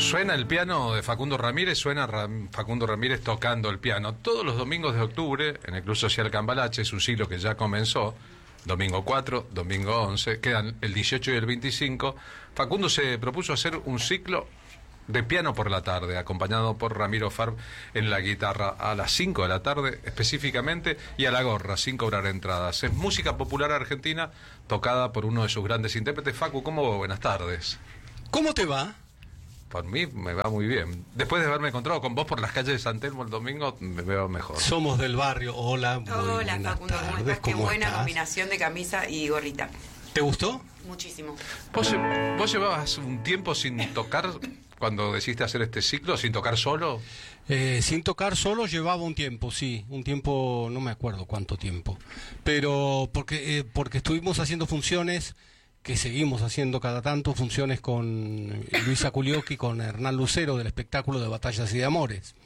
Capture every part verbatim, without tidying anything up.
Suena el piano de Facundo Ramírez, suena Ram- Facundo Ramírez tocando el piano. Todos los domingos de octubre, en el Club Social Cambalache, es un siglo que ya comenzó, domingo cuatro, domingo once, quedan el dieciocho y el veinticinco. Facundo se propuso hacer un ciclo de piano por la tarde, acompañado por Ramiro Farb en la guitarra a las cinco de la tarde específicamente, y a la gorra, sin cobrar entradas. Es música popular argentina tocada por uno de sus grandes intérpretes. Facu, ¿cómo va? Buenas tardes. ¿Cómo te va? Por mí me va muy bien. Después de haberme encontrado con vos por las calles de San Telmo el domingo, me veo mejor. Somos del barrio. Hola, muy Hola, buenas Facundo, ¿cómo tardes. estás? Qué ¿Cómo buena estás? combinación de camisa y gorrita. ¿Te gustó? Muchísimo. ¿Vos, lle- vos llevabas un tiempo sin tocar cuando decidiste hacer este ciclo, sin tocar solo? Eh, sin tocar solo llevaba un tiempo, sí, un tiempo, no me acuerdo cuánto tiempo, pero porque eh, porque estuvimos haciendo funciones, que seguimos haciendo cada tanto, funciones con Luisa Culiocchi, con Hernán Lucero, del espectáculo de Batallas y de Amores.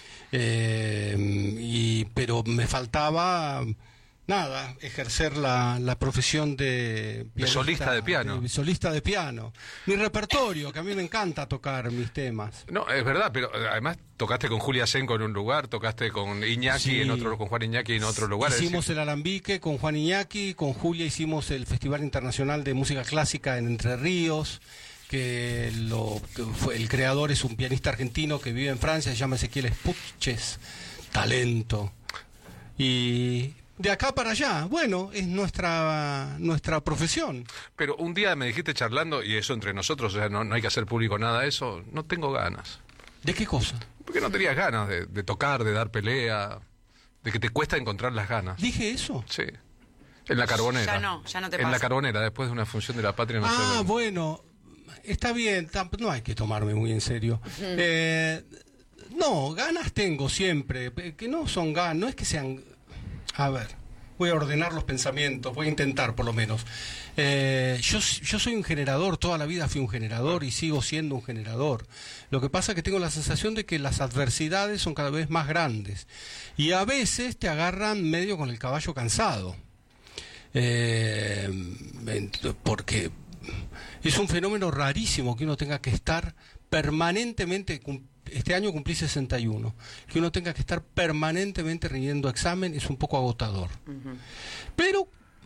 Eh, y, pero me faltaba... Nada, ejercer la, la profesión de, De solista de piano. de solista de piano. Mi repertorio, que a mí me encanta tocar mis temas. No, es verdad, pero eh, además tocaste con Julia Senco en un lugar, tocaste con Iñaki Sí. en otro, con Juan Iñaki en otro lugar. es Hicimos decir, el Alambique con Juan Iñaki, con Julia hicimos el Festival Internacional de Música Clásica en Entre Ríos, que, lo, que fue, el creador es un pianista argentino que vive en Francia, se llama Ezequiel Spuches, talento. Y... de acá para allá, bueno, es nuestra nuestra profesión. Pero un día me dijiste charlando, y eso entre nosotros, o sea, no, no hay que hacer público nada de eso, no tengo ganas. ¿De qué cosa? Porque no tenías ganas de, de tocar, de dar pelea, de que te cuesta encontrar las ganas. ¿Dije eso? Sí. En la Carbonera. Ya no, ya no te En pasa. la Carbonera, después de una función de la Patria Nacional. Ah, bueno, está bien, tamp- no hay que tomarme muy en serio. Eh, no, ganas tengo siempre, eh, que no son ganas, no es que sean... A ver, voy a ordenar los pensamientos, voy a intentar por lo menos. Eh, yo, yo soy un generador, toda la vida fui un generador y sigo siendo un generador. Lo que pasa es que tengo la sensación de que las adversidades son cada vez más grandes y a veces te agarran medio con el caballo cansado. Eh, ent- porque es un fenómeno rarísimo que uno tenga que estar permanentemente, cum- este año cumplí sesenta y uno, que uno tenga que estar permanentemente rindiendo examen es un poco agotador. Ujú. Pero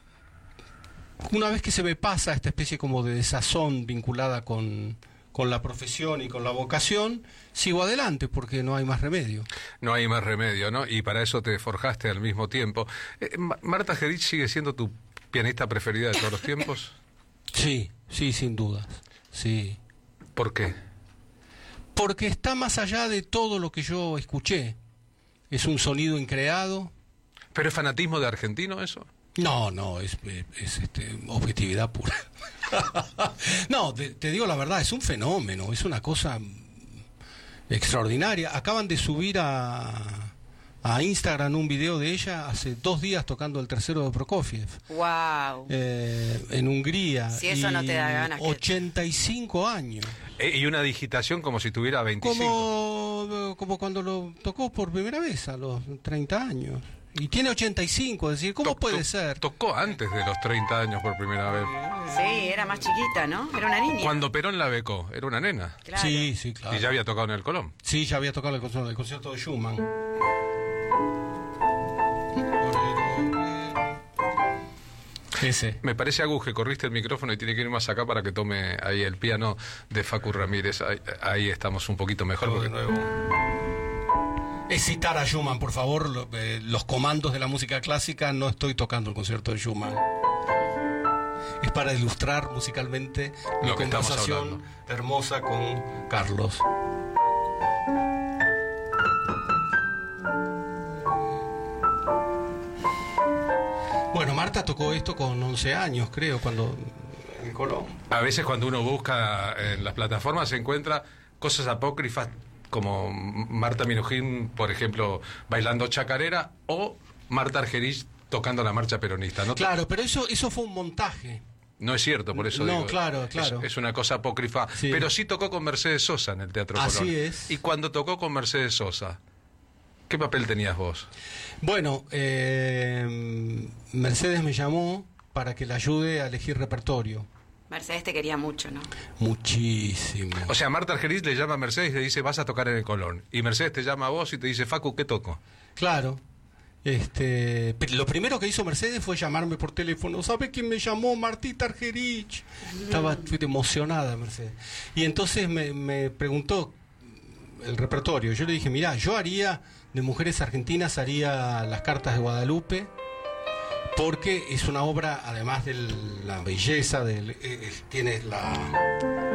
una vez que se me pasa esta especie como de desazón vinculada con, con la profesión y con la vocación, sigo adelante porque no hay más remedio. No hay más remedio, ¿no? Y para eso te forjaste al mismo tiempo. Eh, Ma- ¿Marta Gerich sigue siendo tu pianista preferida de todos los tiempos? Sí, sí, sin dudas, sí. ¿Por qué? Porque está más allá de todo lo que yo escuché. Es un sonido increado. ¿Pero es fanatismo de argentino eso? No, no, es, es este, objetividad pura. No, te, te digo la verdad, es un fenómeno, es una cosa extraordinaria. Acaban de subir a, a Instagram un video de ella hace dos días tocando el tercero de Prokofiev. Wow. Eh, en Hungría. Si eso no te da ganas que- ochenta y cinco años. Eh, y una digitación como si tuviera veinticinco. Como, como cuando lo tocó por primera vez a los treinta años. Y tiene ochenta y cinco, es decir, ¿cómo To- puede to- ser? Tocó antes de los treinta años por primera vez. Sí, era más chiquita, ¿no? Era una niña. Cuando Perón la becó, era una nena. Claro. Sí, sí, claro. Y ya había tocado en el Colón. Sí, ya había tocado el concierto, el concierto de Schumann. Ese. Me parece, Agus, que corriste el micrófono y tiene que ir más acá para que tome ahí el piano de Facu Ramírez. Ahí, ahí estamos un poquito mejor. De Porque... nuevo. Es citar a Schumann, por favor, lo- eh, los comandos de la música clásica. No estoy tocando el concierto de Schumann. Es para ilustrar musicalmente mi Lo que estamos conversación hablando. hermosa con Carlos. Bueno, Marta tocó esto con once años, creo, cuando en Colón. A veces cuando uno busca en las plataformas se encuentra cosas apócrifas como Marta Minujín, por ejemplo, bailando chacarera, o Marta Argerich tocando la marcha peronista. ¿No? Claro, pero eso eso fue un montaje. No es cierto, por eso No, digo, claro, es- claro. Es, una cosa apócrifa. Sí. Pero sí tocó con Mercedes Sosa en el Teatro Así Colón. es. Y cuando tocó con Mercedes Sosa, ¿qué papel tenías vos? Bueno, eh, Mercedes me llamó para que le ayude a elegir repertorio. Mercedes te quería mucho, ¿no? Muchísimo. O sea, Marta Argerich le llama a Mercedes y le dice, vas a tocar en el Colón. Y Mercedes te llama a vos y te dice, Facu, ¿qué toco? Claro. Este, pero lo primero que hizo Mercedes fue llamarme por teléfono. ¿Sabe quién me llamó? Martita Argerich. Estaba emocionada Mercedes. Y entonces me, me preguntó el repertorio. Yo le dije, mirá, yo haría de Mujeres Argentinas, haría Las Cartas de Guadalupe, porque es una obra, además de la belleza, del, eh, tiene la...